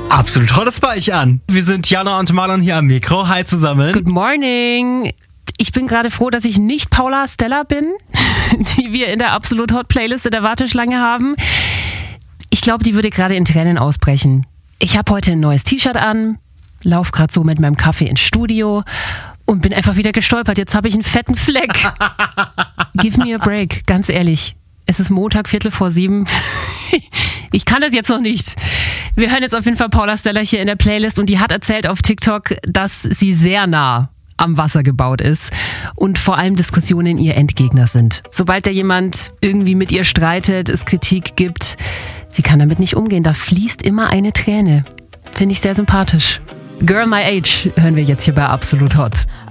Absolut Hot ist bei euch an. Wir sind Jana und Marlon hier am Mikro. Hi zusammen. Good morning. Ich bin gerade froh, dass ich nicht Paula Stella bin, die wir in der Absolut Hot Playlist in der Warteschlange haben. Ich glaube, die würde gerade in Tränen ausbrechen. Ich habe heute ein neues T-Shirt an, lauf gerade so mit meinem Kaffee ins Studio und bin einfach wieder gestolpert. Jetzt habe ich einen fetten Fleck. Give me a break, ganz ehrlich. Es ist Montag, 6:45. Ich kann das jetzt noch nicht. Wir hören jetzt auf jeden Fall Paula Stella hier in der Playlist und die hat erzählt auf TikTok, dass sie sehr nah am Wasser gebaut ist und vor allem Diskussionen ihr Endgegner sind. Sobald da jemand irgendwie mit ihr streitet, es Kritik gibt, sie kann damit nicht umgehen. Da fließt immer eine Träne. Finde ich sehr sympathisch. Girl My Age hören wir jetzt hier bei Absolut Hot.